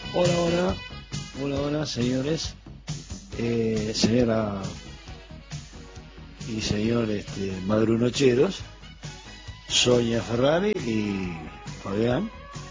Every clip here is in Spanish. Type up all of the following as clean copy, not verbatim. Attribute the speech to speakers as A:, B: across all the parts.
A: Hola, hola, hola, hola, señores, señora y señor madrunocheros, Sonia Ferrari y Fabián.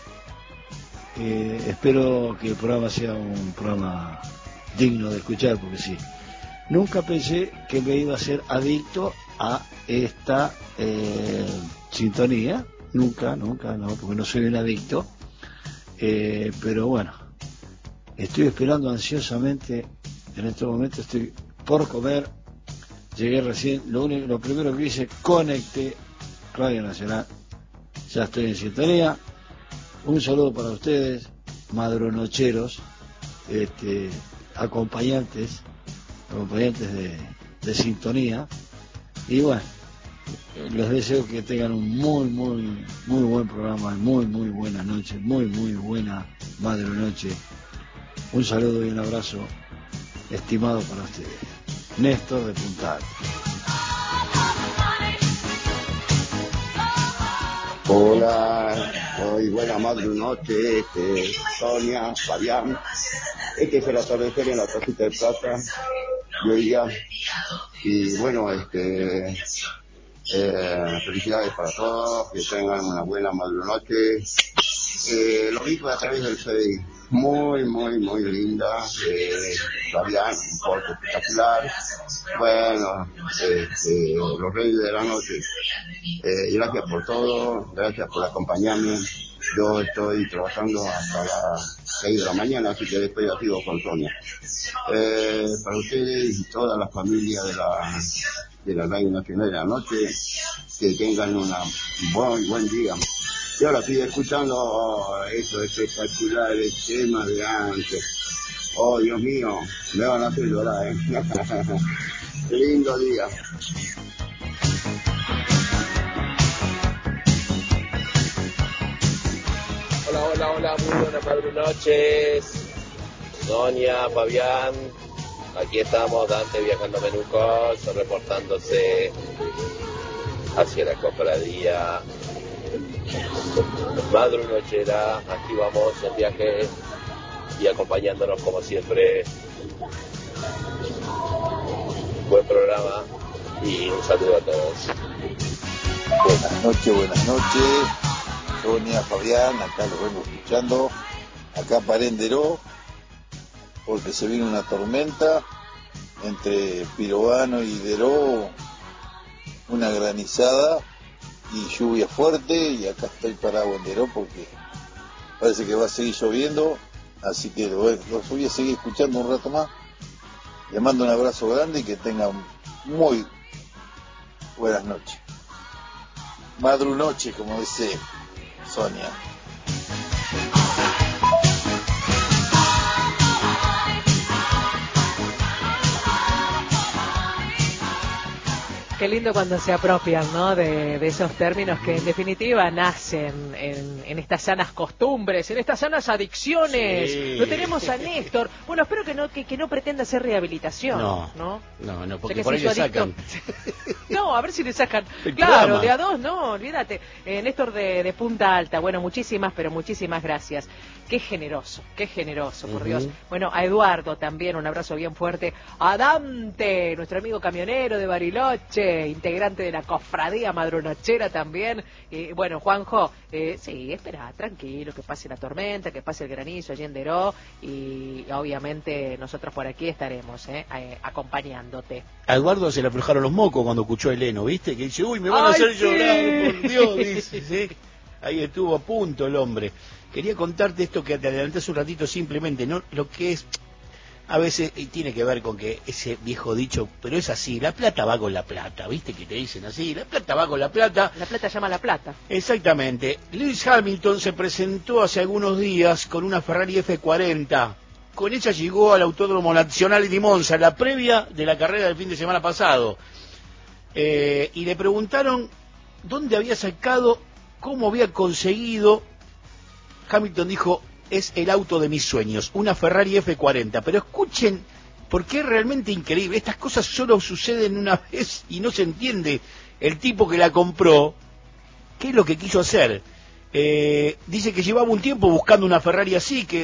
A: Espero que el programa sea un programa digno de escuchar, porque sí, nunca pensé que me iba a ser adicto a esta sintonía, nunca, no, porque no soy un adicto, pero bueno. Estoy esperando ansiosamente, en este momento estoy por comer, llegué recién, lo primero que hice, conecté Radio Nacional, ya estoy en sintonía. Un saludo para ustedes, madronocheros, acompañantes de sintonía, y bueno, les deseo que tengan un muy buen programa, muy buena noche, muy buena madronoche. Un saludo y un abrazo estimado para ustedes. Néstor de Punta Alta.
B: Hola, hoy buena madrunoche, Sonia, Fabián. Es el atardecer en la Casita de Plata de hoy día. Y bueno, felicidades para todos, que tengan una buena madrunoche. Lo mismo a través del CDI, muy linda, Fabián, un poco espectacular. Bueno, los reyes de la noche, gracias por todo, gracias por acompañarme. Yo estoy trabajando hasta las 6 de la mañana, así que después ya sigo con Sonia. Para ustedes y toda la familia de la Radio Nacional de la Noche, que tengan un buen día. Y ahora estoy escuchando esos espectaculares temas de antes. Oh, Dios mío, me van a hacer llorar, ¿eh? Qué lindo día.
C: Hola, muy buenas madrunoches. Sonia, Fabián, aquí estamos, Dante viajando a Menucos, reportándose hacia la cofradía madrunochera. Aquí vamos en viaje y acompañándonos como siempre. Buen programa y un saludo a todos.
D: Buenas noches, Sonia, Fabián, acá los vengo escuchando, acá para Enderó, porque se viene una tormenta entre Pirovano y Deró, una granizada y lluvia fuerte, y acá estoy parado en Deró porque parece que va a seguir lloviendo, así que los voy a seguir escuchando un rato más. Les mando un abrazo grande y que tengan muy buenas noches. Madrunoche, como dice Sonia.
E: Qué lindo cuando se apropian, ¿no?, de esos términos que en definitiva nacen en estas sanas costumbres, en estas sanas adicciones.
F: Sí.
E: Lo tenemos a Néstor. Bueno, espero que no pretenda hacer rehabilitación. No,
F: porque por ahí le sacan.
E: No, a ver si le sacan.
F: El
E: Claro,
F: programa.
E: de a dos, no, olvídate. Néstor de Punta Alta. Bueno, muchísimas gracias. Qué generoso, por Dios. Bueno, a Eduardo también, un abrazo bien fuerte. A Dante, nuestro amigo camionero de Bariloche, integrante de la cofradía madrunochera también. Bueno, Juanjo, sí, espera, tranquilo, que pase la tormenta, que pase el granizo allí en Deró, y obviamente nosotros por aquí estaremos acompañándote.
F: A Eduardo se le aflojaron los mocos cuando escuchó a Eleno, ¿viste? Que dice, uy, me van a hacer
E: sí.
F: llorar, por Dios, dice, ¿sí? Ahí estuvo a punto el hombre. Quería contarte esto que te adelanté hace un ratito, simplemente, ¿no? Lo que es, a veces, y tiene que ver con que ese viejo dicho, pero es así, la plata va con la plata, ¿viste? Que te dicen así, la plata va con la plata.
E: La plata llama a la plata.
F: Exactamente. Lewis Hamilton se presentó hace algunos días con una Ferrari F40. Con ella llegó al Autódromo Nacional de Monza, la previa de la carrera del fin de semana pasado. Y le preguntaron dónde había sacado, cómo había conseguido. Hamilton dijo, es el auto de mis sueños, una Ferrari F40. Pero escuchen, porque es realmente increíble. Estas cosas solo suceden una vez y no se entiende el tipo que la compró, qué es lo que quiso hacer. Dice que llevaba un tiempo buscando una Ferrari así, que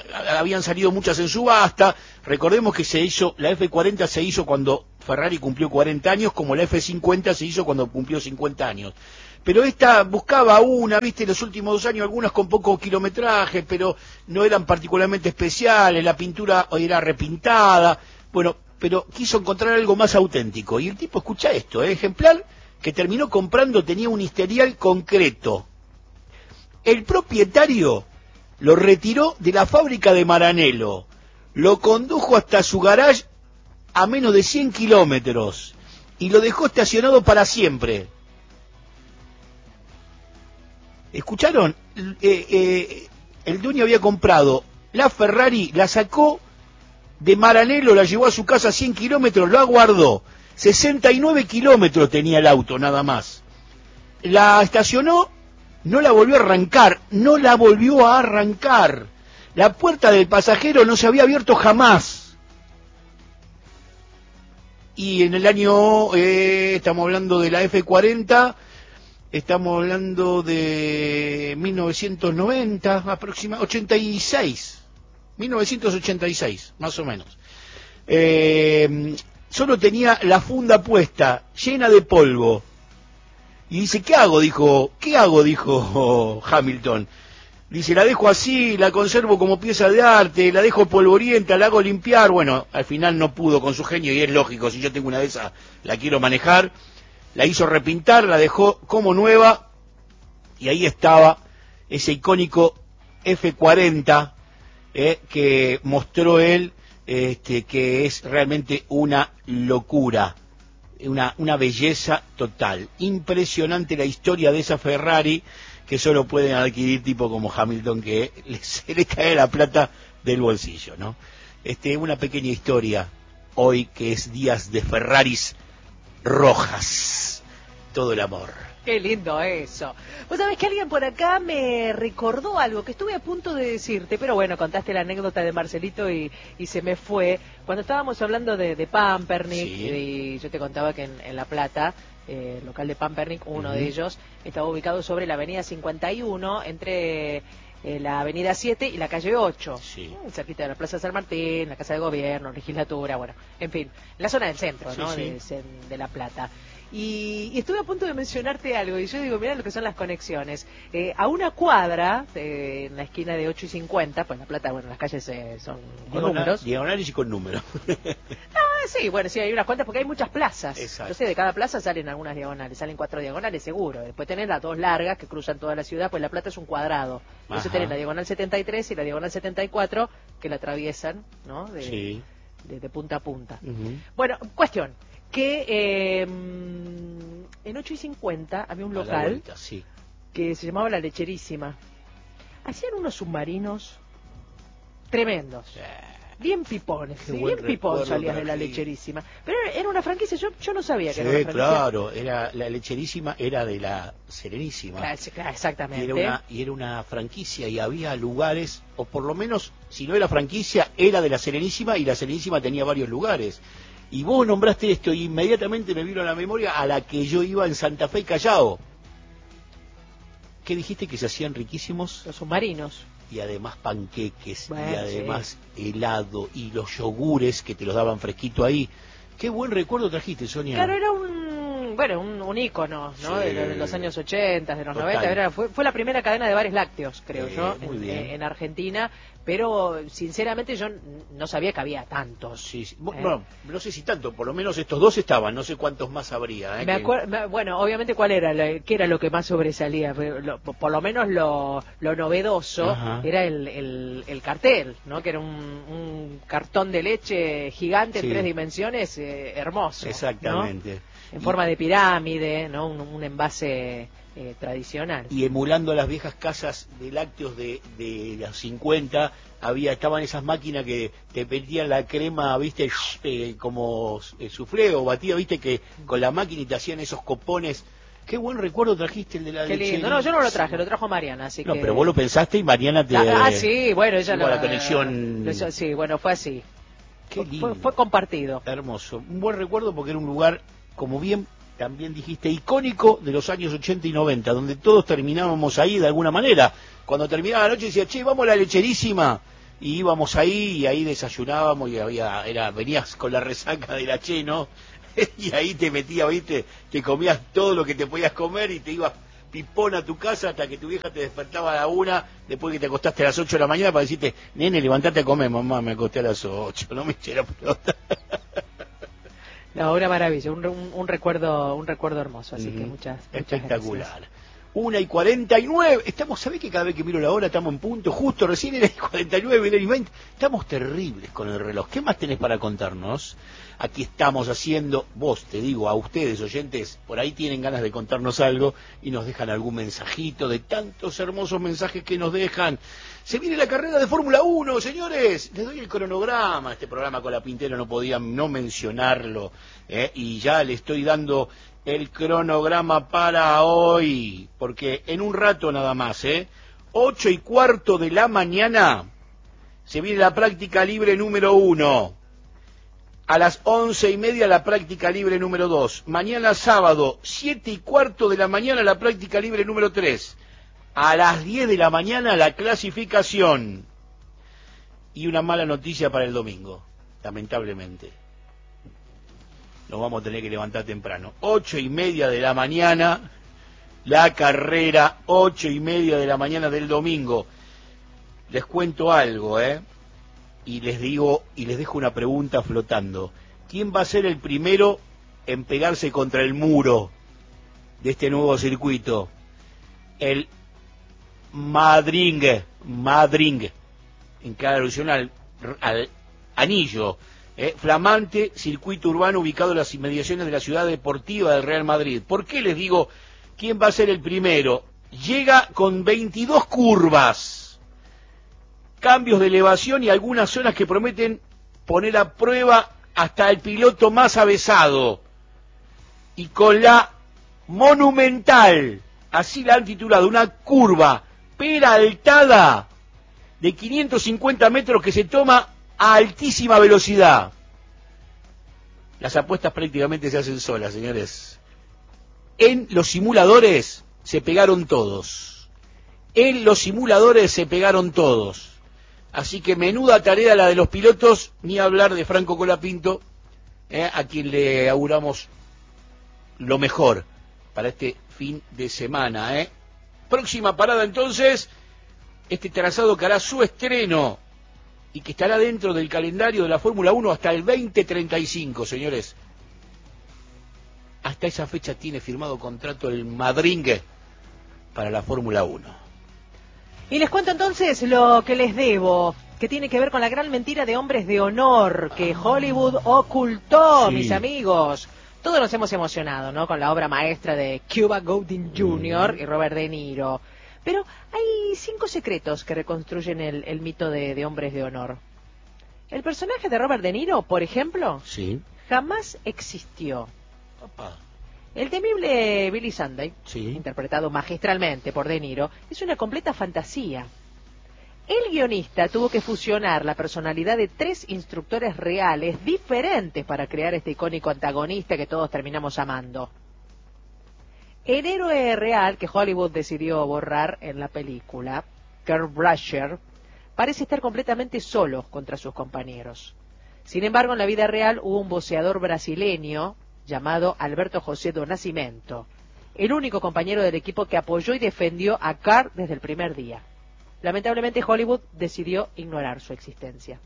F: habían salido muchas en subasta. Recordemos que la F40 se hizo cuando Ferrari cumplió 40 años, como la F50 se hizo cuando cumplió 50 años. Pero esta buscaba viste, en los últimos 2 años, algunas con poco kilometraje, pero no eran particularmente especiales, la pintura era repintada, bueno, pero quiso encontrar algo más auténtico. Y el tipo, escucha esto, el ejemplar que terminó comprando tenía un historial concreto. El propietario lo retiró de la fábrica de Maranello, lo condujo hasta su garage a menos de 100 kilómetros y lo dejó estacionado para siempre. ¿Escucharon? El dueño había comprado la Ferrari, la sacó de Maranello, la llevó a su casa a 100 kilómetros, lo aguardó. 69 kilómetros tenía el auto, nada más. La estacionó, no la volvió a arrancar. La puerta del pasajero no se había abierto jamás. Y en el año, estamos hablando de la F40, estamos hablando de 1990, aproximadamente, 1986, más o menos. Solo tenía la funda puesta, llena de polvo. Y dice, ¿qué hago? Dijo Hamilton. Dice, la dejo así, la conservo como pieza de arte, la dejo polvorienta, la hago limpiar. Bueno, al final no pudo con su genio, y es lógico, si yo tengo una de esas, la quiero manejar. La hizo repintar, la dejó como nueva, y ahí estaba ese icónico F40, que mostró él, que es realmente una locura. Una belleza total. Impresionante la historia de esa Ferrari, que solo pueden adquirir tipo como Hamilton, que se le cae la plata del bolsillo, ¿no? Una pequeña historia hoy, que es días de Ferraris rojas. Todo el amor.
E: Qué lindo eso. Vos sabés que alguien por acá me recordó algo que estuve a punto de decirte, pero bueno, contaste la anécdota de Marcelito y se me fue. Cuando estábamos hablando de Pampernick, sí, y yo te contaba que en La Plata, el local de Pampernick, uno de ellos, estaba ubicado sobre la avenida 51, entre la avenida 7 y la calle 8, sí, cerquita de la Plaza San Martín, la Casa de Gobierno, Legislatura, bueno, en fin, la zona del centro, ¿no? Sí. De La Plata. Y estuve a punto de mencionarte algo, y yo digo, mirá lo que son las conexiones. A una cuadra, en la esquina de 8 y 50, pues La Plata, bueno, las calles son con números.
F: Diagonales y con números.
E: Sí, bueno, sí, hay unas cuantas porque hay muchas plazas.
F: Exacto.
E: Entonces de cada plaza salen algunas diagonales, salen 4 diagonales seguro. Después tenés las 2 largas que cruzan toda la ciudad, pues La Plata es un cuadrado. Entonces tenés la diagonal 73 y la diagonal 74 que la atraviesan, ¿no? De punta a punta. Bueno, cuestión. Que en 8 y 50 había un local vuelta, sí, que se llamaba La Lecherísima. Hacían unos submarinos tremendos, bien pipones, ¿sí? Bien pipón salías de La Lecherísima. Pero era una franquicia, yo no sabía que era una franquicia.
F: Claro, La Lecherísima era de la Serenísima.
E: Claro, exactamente.
F: Y era una franquicia, y había lugares, o por lo menos, si no era franquicia, era de la Serenísima, y la Serenísima tenía varios lugares. Y vos nombraste esto y inmediatamente me vino a la memoria a la que yo iba en Santa Fe y Callao. ¿Qué dijiste? Que se hacían riquísimos.
E: Los submarinos.
F: Y además panqueques, y además helado, y los yogures que te los daban fresquito ahí. Qué buen recuerdo trajiste, Sonia.
E: Claro, era un ícono, ¿no?
F: Sí.
E: De los años 80, de los
F: Total.
E: 90. Fue la primera cadena de bares lácteos, creo yo,
F: en
E: Argentina. Pero sinceramente yo no sabía que había tantos.
F: Sí. No sé si tanto, por lo menos estos dos estaban, no sé cuántos más habría.
E: Bueno, obviamente qué era lo que más sobresalía, por lo menos lo novedoso. Ajá. Era el cartel, ¿no? Que era un cartón de leche gigante en 3 dimensiones, hermoso.
F: Exactamente.
E: ¿No? En forma de pirámide, ¿no? Un envase tradicional.
F: Y emulando las viejas casas de lácteos de los 50, estaban esas máquinas que te metían la crema, viste, como soufflé o batida, viste, que con la máquina y te hacían esos copones. Qué buen recuerdo trajiste el de la leche. Qué lindo.
E: No, yo no lo traje, lo trajo Mariana, así que...
F: No, pero vos lo pensaste y Mariana te...
E: sí, bueno, ella
F: la conexión...
E: Sí, bueno, fue así.
F: Qué lindo.
E: Fue compartido.
F: Hermoso. Un buen recuerdo porque era un lugar, como bien también dijiste, icónico de los años 80 y 90, donde todos terminábamos ahí de alguna manera. Cuando terminaba la noche decía, che, vamos a La Lecherísima. y íbamos ahí, y ahí desayunábamos, y venías con la resaca de la Cheno, y ahí te metías, viste, te comías todo lo que te podías comer, y te ibas pipón a tu casa hasta que tu vieja te despertaba a la 1, después que te acostaste a las 8 de la mañana para decirte, nene, levantate a comer. Mamá, me acosté a las 8, no me eché la pelota.
E: No, una maravilla, un recuerdo hermoso, así que muchas
F: espectacular.
E: gracias.
F: 1:49, estamos, ¿sabés que cada vez que miro la hora estamos en punto? Justo recién era 49, era 20, estamos terribles con el reloj. ¿Qué más tenés para contarnos? Aquí estamos haciendo, vos te digo, a ustedes oyentes, por ahí tienen ganas de contarnos algo y nos dejan algún mensajito de tantos hermosos mensajes que nos dejan. Se viene la carrera de Fórmula 1, señores. Les doy el cronograma. Este programa con la Pintero no podía no mencionarlo, y ya le estoy dando el cronograma para hoy, porque en un rato nada más, 8:15 de la mañana, se viene la práctica libre número 1. A las 11:30 la práctica libre número 2. Mañana sábado, 7:15 de la mañana la práctica libre número 3. A las 10 de la mañana la clasificación. Y una mala noticia para el domingo, lamentablemente. Nos vamos a tener que levantar temprano. 8:30 de la mañana, la carrera, 8:30 de la mañana del domingo. Les cuento algo, y les digo, y les dejo una pregunta flotando. ¿Quién va a ser el primero en pegarse contra el muro de este nuevo circuito? El Madringue, en clara alusión al anillo. Flamante circuito urbano ubicado en las inmediaciones de la ciudad deportiva del Real Madrid. ¿Por qué les digo quién va a ser el primero? Llega con 22 curvas, cambios de elevación y algunas zonas que prometen poner a prueba hasta el piloto más avesado. Y con la monumental, así la han titulado, una curva peraltada de 550 metros que se toma a altísima velocidad. Las apuestas prácticamente se hacen solas, señores. En los simuladores se pegaron todos. Así que menuda tarea la de los pilotos, ni hablar de Franco Colapinto, a quien le auguramos lo mejor para este fin de semana. Próxima parada entonces, este trazado que hará su estreno y que estará dentro del calendario de la Fórmula 1 hasta el 2035, señores. Hasta esa fecha tiene firmado contrato el Madringue para la Fórmula 1.
E: Y les cuento entonces lo que les debo, que tiene que ver con la gran mentira de hombres de honor que Hollywood ocultó, mis amigos. Todos nos hemos emocionado, ¿no?, con la obra maestra de Cuba Gooding Jr. y Robert De Niro. Pero hay 5 secretos que reconstruyen el mito de hombres de honor. El personaje de Robert De Niro, por ejemplo, jamás existió.
F: Papá.
E: El temible Billy Sunday, interpretado magistralmente por De Niro, es una completa fantasía. El guionista tuvo que fusionar la personalidad de 3 instructores reales diferentes para crear este icónico antagonista que todos terminamos amando. El héroe real que Hollywood decidió borrar en la película, Kurt Russell, parece estar completamente solo contra sus compañeros. Sin embargo, en la vida real hubo un boxeador brasileño llamado Alberto José do Nascimento, el único compañero del equipo que apoyó y defendió a Kurt desde el primer día. Lamentablemente, Hollywood decidió ignorar su existencia.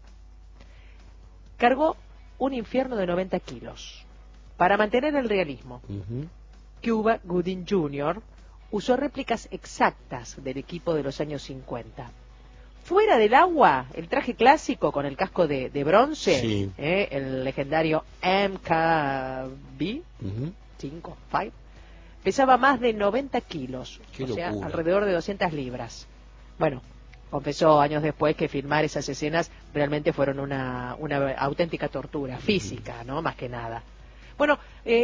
E: Cargó un infierno de 90 kilos. Para mantener el realismo, Cuba Gooding Jr. usó réplicas exactas del equipo de los años 50. Fuera del agua, el traje clásico con el casco de bronce, el legendario MKB 5, pesaba más de 90 kilos, o sea, alrededor de 200 libras. Bueno, confesó años después que filmar esas escenas realmente fueron una auténtica tortura física, ¿no?, más que nada. Bueno,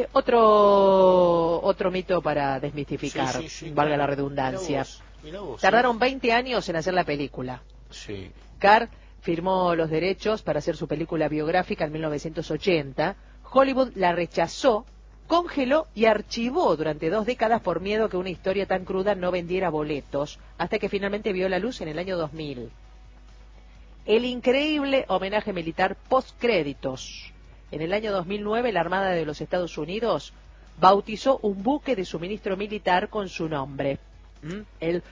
E: otro mito para desmistificar, valga la redundancia. Mirá vos, tardaron 20 años en hacer la película. Carr firmó los derechos para hacer su película biográfica en 1980. Hollywood la rechazó, congeló y archivó durante 2 décadas por miedo que una historia tan cruda no vendiera boletos, hasta que finalmente vio la luz en el año 2000. el increíble homenaje militar postcréditos. En el año 2009, la Armada de los Estados Unidos bautizó un buque de suministro militar con su nombre, el